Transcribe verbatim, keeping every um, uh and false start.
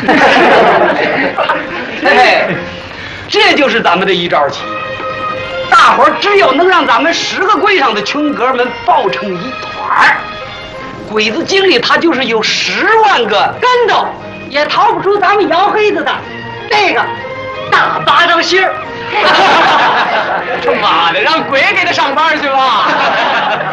哎，这就是咱们的一招棋。大伙儿只有能让咱们十个柜上的穷哥们抱成一团儿，鬼子经理他就是有十万个跟头，也逃不出咱们姚黑子的那个大巴掌心儿。 他妈的，让鬼给他上班去吧！